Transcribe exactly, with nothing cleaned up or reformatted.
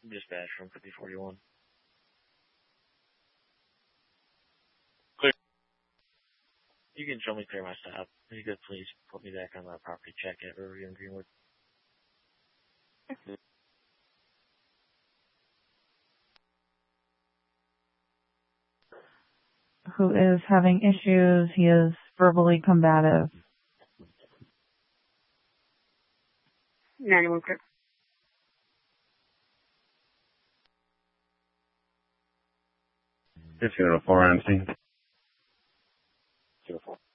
Dispatch from fifty forty-one. Clear. You can show me clear my stop. If you could please put me back on my property check at Riverview and Greenwood. Who is having issues. He is verbally combative. ninety-one clear. fifteen oh four on scene. zero four.